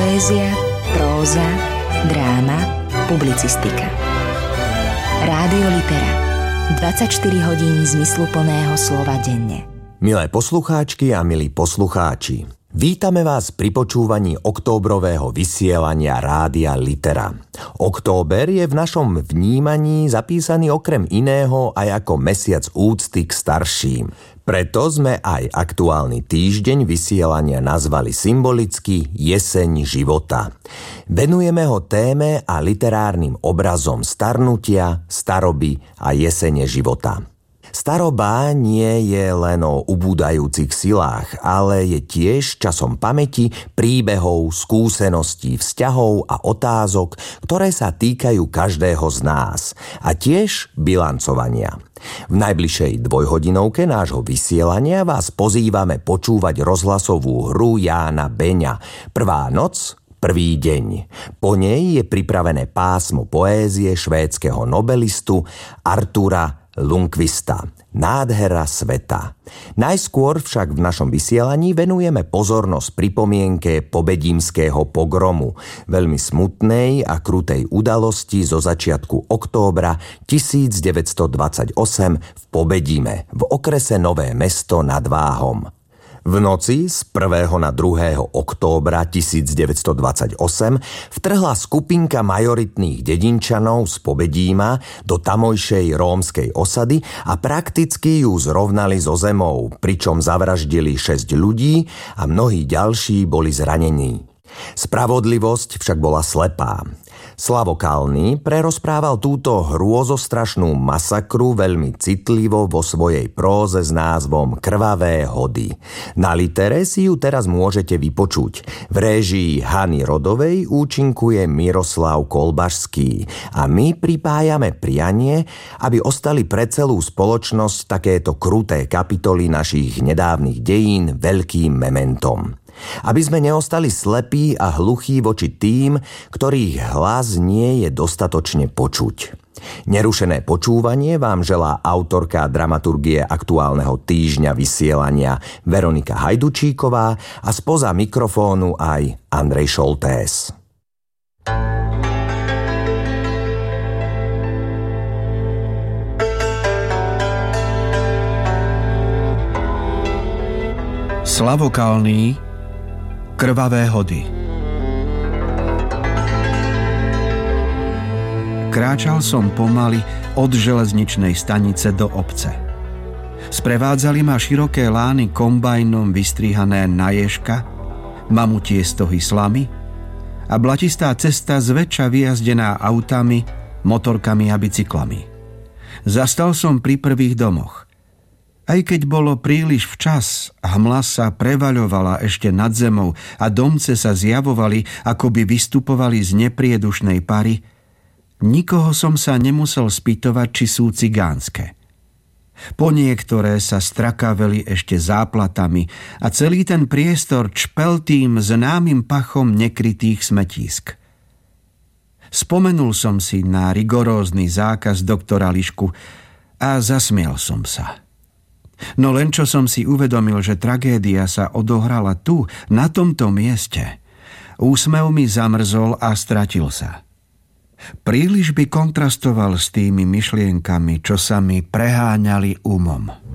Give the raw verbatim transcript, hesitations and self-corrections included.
Poézia, próza, dráma, publicistika. Rádio Litera. dvadsaťštyri hodín zmysluplného slova denne. Milé poslucháčky a milí poslucháči, vítame vás pri počúvaní októbrového vysielania Rádia Litera. Október je v našom vnímaní zapísaný okrem iného aj ako mesiac úcty k starším. Preto sme aj aktuálny týždeň vysielania nazvali symbolicky Jeseň života. Venujeme ho téme a literárnym obrazom starnutia, staroby a jesene života. Staroba nie je len o ubúdajúcich silách, ale je tiež časom pamäti, príbehov, skúseností, vzťahov a otázok, ktoré sa týkajú každého z nás a tiež bilancovania. V najbližšej dvojhodinovke nášho vysielania vás pozývame počúvať rozhlasovú hru Jána Beňa Prvá noc, prvý deň. Po nej je pripravené pásmo poézie švédskeho nobelistu Artura Lundqvista. Nádhera sveta. Najskôr však v našom vysielaní venujeme pozornosť pripomienke pobedímskeho pogromu, veľmi smutnej a krutej udalosti zo začiatku októbra tisícdeväťstodvadsaťosem v Pobedíme, v okrese Nové Mesto nad Váhom. V noci z prvého na druhého októbra tisícdeväťstodvadsaťosem vtrhla skupinka majoritných dedinčanov z Pobedíma do tamojšej rómskej osady a prakticky ju zrovnali so zemou, pričom zavraždili šesť ľudí a mnohí ďalší boli zranení. Spravodlivosť však bola slepá. Slavo Kalný prerozprával túto hrôzostrašnú masakru veľmi citlivo vo svojej próze s názvom Krvavé hody. Na Litere si ju teraz môžete vypočuť. V réžii Hany Rodovej účinkuje Miroslav Kolbašský a my pripájame prianie, aby ostali pre celú spoločnosť takéto kruté kapitoly našich nedávnych dejín veľkým mementom. Aby sme neostali slepí a hluchí voči tým, ktorých hlas nie je dostatočne počuť. Nerušené počúvanie vám želá autorka dramaturgie aktuálneho týždňa vysielania Veronika Hajdučíková a spoza mikrofónu aj Andrej Šoltés. Slavo Kalný, Krvavé hody. Kráčal som pomaly od železničnej stanice do obce. Sprevádzali ma široké lány kombajnom vystrihané na ježka, mamutie stohy slamy a blatistá cesta zväčša vyjazdená autami, motorkami a bicyklami. Zastal som pri prvých domoch. Aj keď bolo príliš včas, hmla sa prevaľovala ešte nad zemou a domce sa zjavovali, ako by vystupovali z nepriedušnej pary, nikoho som sa nemusel spýtovať, či sú cigánske. Po niektoré sa strakaveli ešte záplatami a celý ten priestor čpel tým známym pachom nekrytých smetísk. Spomenul som si na rigorózny zákaz doktora Lišku a zasmial som sa. No len čo som si uvedomil, že tragédia sa odohrala tu, na tomto mieste, úsmev mi zamrzol a stratil sa. Príliš by kontrastoval s tými myšlienkami, čo sa mi preháňali umom.